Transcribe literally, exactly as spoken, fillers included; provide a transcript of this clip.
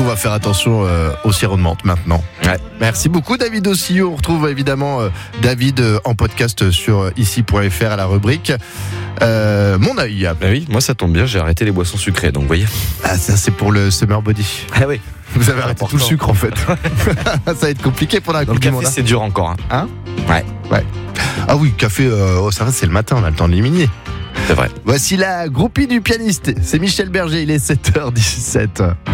coup, on va faire attention euh, au sirop de menthe maintenant. Ouais. Merci beaucoup, David Ossillot. On retrouve évidemment euh, David euh, en podcast sur euh, ici point f r à la rubrique euh, Mon œil. Bah oui, moi ça tombe bien, j'ai arrêté les boissons sucrées, donc vous voyez. Ah, ça, c'est pour le Summer Body. Ah oui. Vous avez arrêté important. tout le sucre en fait. Ça va être compliqué pour la Dans le Coupe du café, Monde. c'est dur encore. Hein. Hein Ouais. Ouais. Ah oui, café, euh, oh, ça va, c'est le matin, on a le temps de l'éliminer. C'est vrai. Voici la groupie du pianiste. C'est Michel Berger, il est sept heures dix-sept.